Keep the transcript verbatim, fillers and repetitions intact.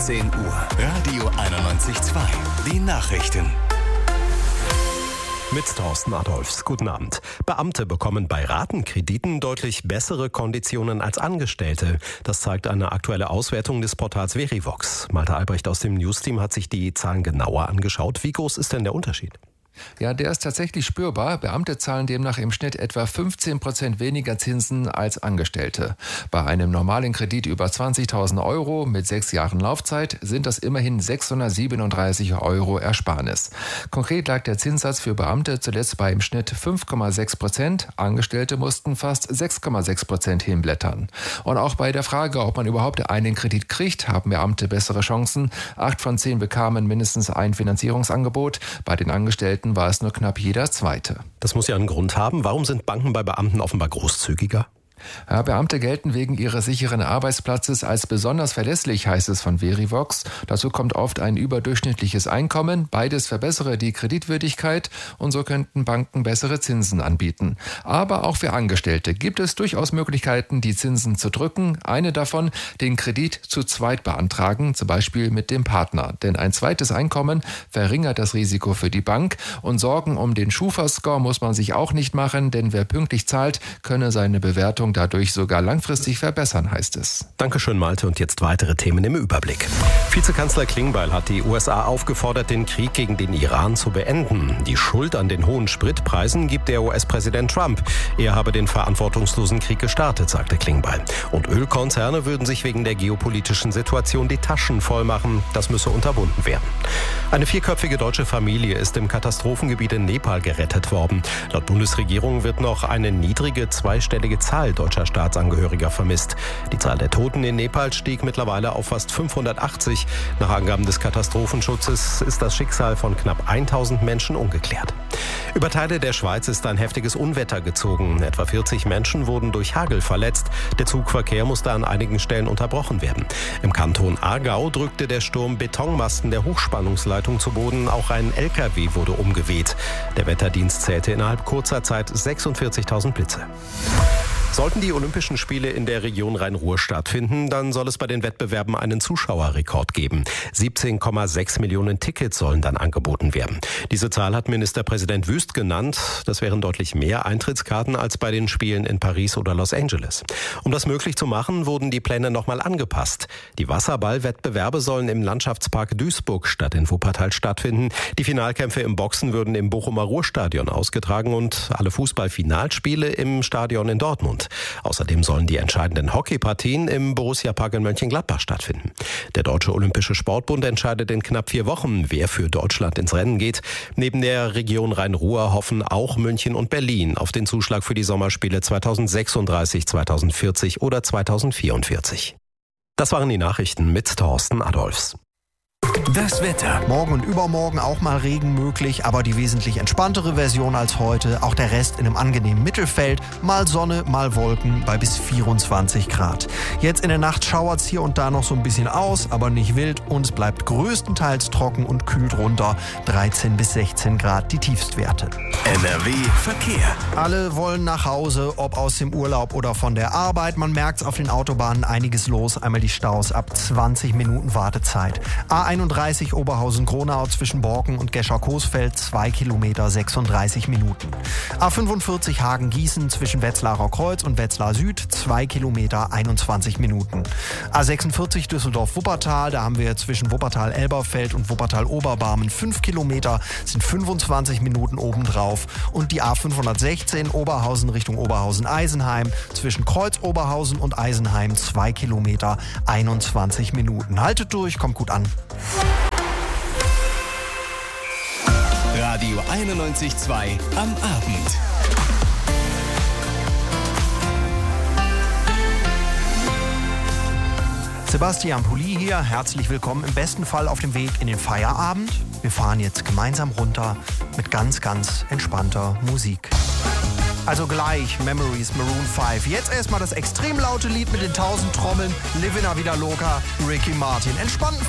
zehn Uhr. Radio einundneunzig Komma zwei. Die Nachrichten. Mit Thorsten Adolfs. Guten Abend. Beamte bekommen bei Ratenkrediten deutlich bessere Konditionen als Angestellte. Das zeigt eine aktuelle Auswertung des Portals Verivox. Malte Albrecht aus dem Newsteam hat sich die Zahlen genauer angeschaut. Wie groß ist denn der Unterschied? Ja, der ist tatsächlich spürbar. Beamte zahlen demnach im Schnitt etwa fünfzehn Prozent weniger Zinsen als Angestellte. Bei einem normalen Kredit über zwanzigtausend Euro mit sechs Jahren Laufzeit sind das immerhin sechshundertsiebenunddreißig Euro Ersparnis. Konkret lag der Zinssatz für Beamte zuletzt bei im Schnitt fünf Komma sechs Prozent. Angestellte mussten fast sechs Komma sechs Prozent hinblättern. Und auch bei der Frage, ob man überhaupt einen Kredit kriegt, haben Beamte bessere Chancen. Acht von zehn bekamen mindestens ein Finanzierungsangebot. Bei den Angestellten war es nur knapp jeder Zweite. Das muss ja einen Grund haben. Warum sind Banken bei Beamten offenbar großzügiger? Ja, Beamte gelten wegen ihres sicheren Arbeitsplatzes als besonders verlässlich, heißt es von Verivox. Dazu kommt oft ein überdurchschnittliches Einkommen. Beides verbessere die Kreditwürdigkeit und so könnten Banken bessere Zinsen anbieten. Aber auch für Angestellte gibt es durchaus Möglichkeiten, die Zinsen zu drücken. Eine davon, den Kredit zu zweit beantragen, zum Beispiel mit dem Partner. Denn ein zweites Einkommen verringert das Risiko für die Bank. Und Sorgen um den Schufa-Score muss man sich auch nicht machen, denn wer pünktlich zahlt, könne seine Bewertung dadurch sogar langfristig verbessern, heißt es. Dankeschön, Malte. Und jetzt weitere Themen im Überblick. Vizekanzler Klingbeil hat die U S A aufgefordert, den Krieg gegen den Iran zu beenden. Die Schuld an den hohen Spritpreisen gibt der U S-Präsident Trump. Er habe den verantwortungslosen Krieg gestartet, sagte Klingbeil. Und Ölkonzerne würden sich wegen der geopolitischen Situation die Taschen voll machen. Das müsse unterbunden werden. Eine vierköpfige deutsche Familie ist im Katastrophengebiet in Nepal gerettet worden. Laut Bundesregierung wird noch eine niedrige zweistellige Zahl deutscher Staatsangehöriger vermisst. Die Zahl der Toten in Nepal stieg mittlerweile auf fast fünfhundertachtzig. Nach Angaben des Katastrophenschutzes ist das Schicksal von knapp tausend Menschen ungeklärt. Über Teile der Schweiz ist ein heftiges Unwetter gezogen. Etwa vierzig Menschen wurden durch Hagel verletzt. Der Zugverkehr musste an einigen Stellen unterbrochen werden. Im Kanton Aargau drückte der Sturm Betonmasten der Hochspannungsleitung zu Boden. Auch ein L K W wurde umgeweht. Der Wetterdienst zählte innerhalb kurzer Zeit sechsundvierzigtausend Blitze. Sollten die Olympischen Spiele in der Region Rhein-Ruhr stattfinden, dann soll es bei den Wettbewerben einen Zuschauerrekord geben. siebzehn Komma sechs Millionen Tickets sollen dann angeboten werden. Diese Zahl hat Ministerpräsident Wüst genannt. Das wären deutlich mehr Eintrittskarten als bei den Spielen in Paris oder Los Angeles. Um das möglich zu machen, wurden die Pläne nochmal angepasst. Die Wasserball-Wettbewerbe sollen im Landschaftspark Duisburg statt in Wuppertal stattfinden. Die Finalkämpfe im Boxen würden im Bochumer Ruhrstadion ausgetragen und alle Fußballfinalspiele im Stadion in Dortmund. Außerdem sollen die entscheidenden Hockeypartien im Borussia-Park in Mönchengladbach stattfinden. Der Deutsche Olympische Sportbund entscheidet in knapp vier Wochen, wer für Deutschland ins Rennen geht. Neben der Region Rhein-Ruhr hoffen auch München und Berlin auf den Zuschlag für die Sommerspiele zweitausendsechsunddreißig, zweitausendvierzig oder zweitausendvierundvierzig. Das waren die Nachrichten mit Thorsten Adolfs. Das Wetter. Morgen und übermorgen auch mal Regen möglich, aber die wesentlich entspanntere Version als heute. Auch der Rest in einem angenehmen Mittelfeld. Mal Sonne, mal Wolken bei bis vierundzwanzig Grad. Jetzt in der Nacht schauert es hier und da noch so ein bisschen aus, aber nicht wild. Und es bleibt größtenteils trocken und kühlt runter. dreizehn bis sechzehn Grad die Tiefstwerte. N R W Verkehr. Alle wollen nach Hause, ob aus dem Urlaub oder von der Arbeit. Man merkt es auf den Autobahnen einiges los. Einmal die Staus ab zwanzig Minuten Wartezeit. A einunddreißig Oberhausen-Gronau zwischen Borken und Gescher-Coesfeld zwei Kilometer sechsunddreißig Minuten. A fünfundvierzig Hagen-Gießen zwischen Wetzlarer Kreuz und Wetzlar Süd zwei Kilometer einundzwanzig Minuten. A sechsundvierzig Düsseldorf-Wuppertal, da haben wir zwischen Wuppertal-Elberfeld und Wuppertal-Oberbarmen fünf Kilometer, sind fünfundzwanzig Minuten obendrauf. Und die A fünfhundertsechzehn Oberhausen Richtung Oberhausen-Eisenheim zwischen Kreuz-Oberhausen und Eisenheim zwei Kilometer einundzwanzig Minuten. Haltet durch, kommt gut an. Radio einundneunzig Komma zwei am Abend. Sebastian Pulli hier, herzlich willkommen im besten Fall auf dem Weg in den Feierabend. Wir fahren jetzt gemeinsam runter mit ganz, ganz entspannter Musik. Also gleich Memories, Maroon fünf. Jetzt erstmal das extrem laute Lied mit den tausend Trommeln, Livin' a Vida Loca, Ricky Martin. Entspannt.